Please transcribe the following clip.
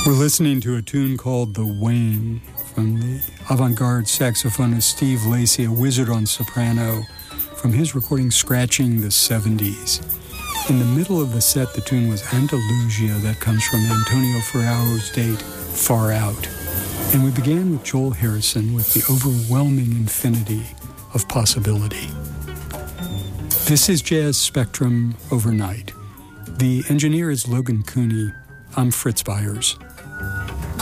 We're listening to a tune called The Wane from the avant-garde saxophonist Steve Lacy, a wizard on soprano, from his recording Scratching the 70s. In the middle of the set, the tune was Andalusia, that comes from Antonio Ferraro's date, Far Out. And we began with Joel Harrison with the overwhelming infinity of possibility. This is Jazz Spectrum Overnight. The engineer is Logan Cooney. I'm Fritz Byers.